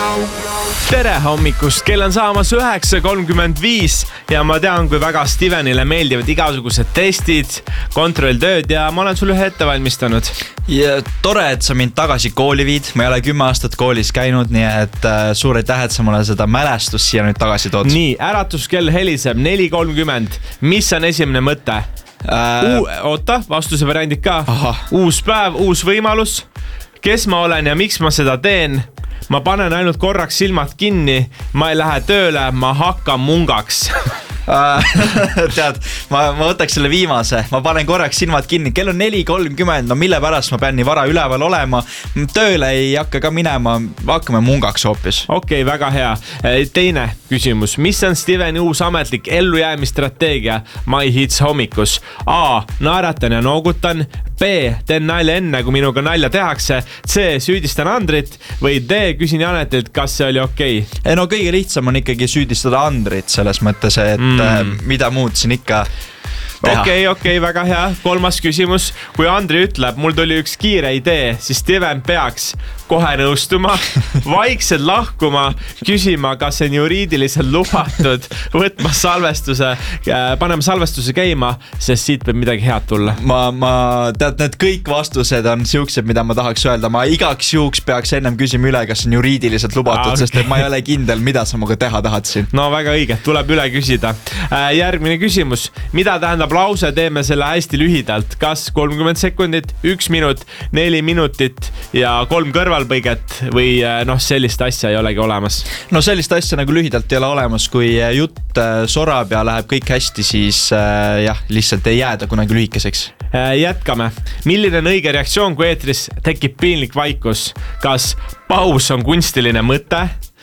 Tere hommikust, kell on saamas 9:35 ja ma tean, kui väga Stevenile meeldivad igasugused testid, kontrolltööd ja ma olen sulle ühe ette valmistanud. Ja tore, et sa mind tagasi kooli viid. Ma ei ole 10 aastat koolis käinud, nii et suur aitäh, et sa mulle seda mälestust siia nüüd tagasi tood. Nii, äratuskell heliseb 4:30. Mis on esimene mõte? Oota, vastuse variandid ka. Uus päev, uus võimalus. Kes ma olen ja miks ma seda teen? Ma panen ainult korraks silmad kinni, ma ei lähe tööle, ma hakkan mungaks. Tead, ma võtaks selle viimase. Ma panen korraks silmad kinni. Kell on 4:30, no mille pärast ma pean nii vara üleval olema? Tööle ei hakka ka minema, hakkame mungaks hoopis. Okei, väga hea. Teine küsimus. Mis on Steveni uus ametlik ellujäämistrateegia My Hits hommikus? A. Naeratan ja noogutan. B. Teen nalja enne, kui minuga nalja tehakse. C. Süüdistan Andrit. Või D. Küsin Janetilt, kas see oli okei? No kõige lihtsam on ikkagi süüdistada Andrit selles mõttes, et mida muud siin ikka teha. Okei, väga hea. Kolmas küsimus. Kui Andri ütleb, mul tuli üks kiire idee, siis Steven peaks kohe nõustuma, vaikselt lahkuma, küsima, kas see on juriidiliselt lubatud, võtma salvestuse, panema salvestuse käima, sest siit võib midagi head tulla. Ma tead, need kõik vastused on siuksed, mida ma tahaks öelda. Ma igaks juhuks peaks ennem küsima üle, kas see on juriidiliselt lubatud, sest et ma ei ole kindel, mida sa muga teha tahad siin. No väga õige, tuleb üle küsida. Järgmine küsimus. Mida tähendab lause? Teeme selle hästi lühidalt. Kas 30 sekundit, 1 minut, 4 minutit ja 3 kõrvalpõiget või sellist asja ei olegi olemas? No sellist asja nagu lühidalt ei ole olemas. Kui jutt sorab ja läheb kõik hästi, siis lihtsalt ei jääda kunagi lühikeseks. Jätkame. Milline on õige reaktsioon, kui eetris tekib piinlik vaikus? Kas paus on kunstiline mõte?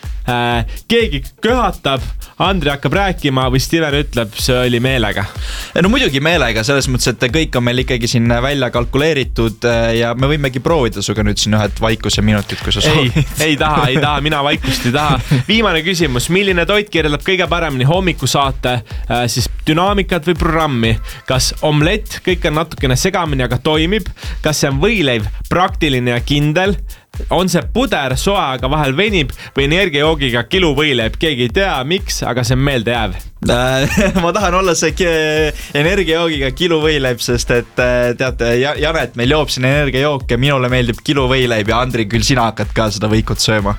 Keegi köhatab, Andri hakkab rääkima või Steven ütleb, see oli meelega? No muidugi meelega, selles mõttes, et kõik on meil ikkagi siin välja kalkuleeritud ja me võimegi proovida suga nüüd siin ühed vaikuse minutit, kui sa soovid. Ei taha, mina vaikust ei taha. Viimane küsimus, milline toit kirjeldab kõige paremini hommikusaate siis dünaamikat või programmi? Kas omlett, kõik on natukene segamini, aga toimib? Kas see on võileiv, praktiline ja kindel? On see puder, soe, aga vahel venib või energiajoogiga kilu võileib? Keegi ei tea, miks, aga see on meelde jääv. Ma tahan olla see energiajoogiga kilu võileib, sest et teate, Janet meil joob siin energiajooke, minule meeldib kilu võileib ja Andri, küll sina hakkad ka seda võikut sööma.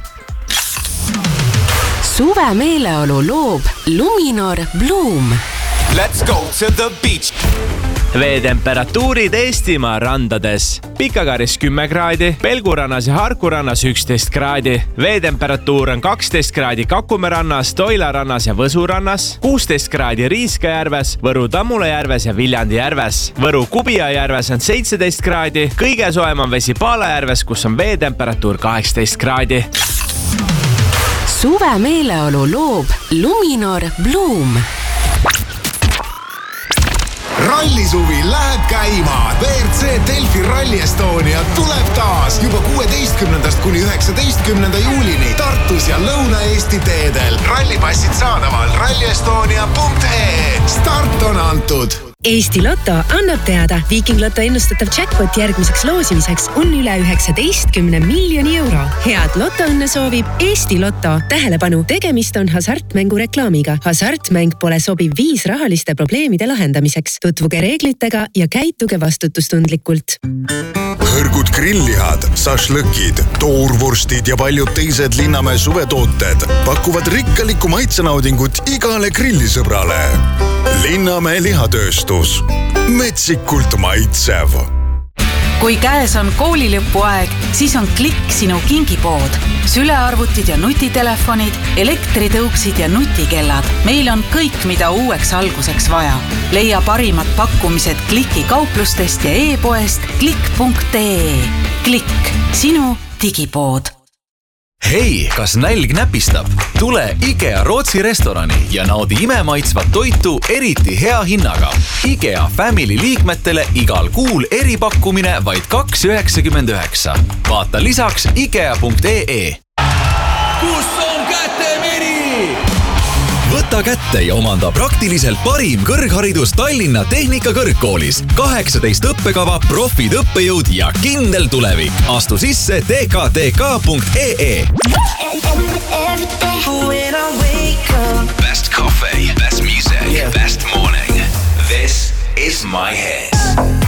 Suve meeleolu loob Luminor Bloom. Let's go to the beach. Veetemperatuurid Eestimaa randades. Pikakaris 10 kraadi, Pelgurannas ja Harkurannas 11 kraadi. Veetemperatuur on 12 kraadi Kakumäe rannas, Toila rannas ja Võsu rannas, 16 kraadi Riiskajärves, Võru Tammula järves ja Viljandi järves. Võru Kubia järves on 17 kraadi, kõige soojem on vesi Paala järves, kus on veetemperatuur 18 kraadi. Suve meeleolu loob Luminor Bloom. Rallisuvi läheb käima. WRC Delfi Rally Estonia tuleb taas juba 16. kuni 19. juulini Tartus ja Lõuna-Eesti teedel. Rallipassid saadaval rallyestonia.ee. Start on antud. Eesti Lotto annab teada, Viking Lotto ennustatav jackpot järgmiseks loosimiseks on üle 19 miljoni euro. Head lotoõnne soovib Eesti Lotto. Tähelepanu, tegemist on hasartmängu reklaamiga. Hasartmäng pole sobiv viis rahaliste probleemide lahendamiseks. Tutvuge reeglitega ja käituge vastutustundlikult. Hõrgud grillihad, sašlõkid, toorvorstid ja paljud teised Linnamäe suvetooted pakuvad rikkalikku maitsenaudingut igale grillisõbrale. Linnamäe lihatööstus. Metsikult maitsev. Kui käes on koolilõpuaeg, siis on Klikk sinu kingipood. Sülearvutid ja nutitelefonid, elektritõuksid ja nutikellad. Meil on kõik, mida uueks alguseks vaja. Leia parimad pakkumised Kliki kauplustest ja e-poest klikk.ee. Klikk, sinu digipood. Hei, kas nälg näpistab? Tule IKEA Rootsi restorani ja naudi imemaitsvat toitu eriti hea hinnaga. IKEA Family liikmetele igal kuul eripakkumine vaid 2,99. Vaata lisaks IKEA.ee. Kus on kätemeri? Võta kätte ja omanda praktiliselt parim kõrgharidus Tallinna Tehnikakõrgkoolis. 18 õppekava, profid õppejõud ja kindel tulevik. Astu sisse tktk.ee. my head.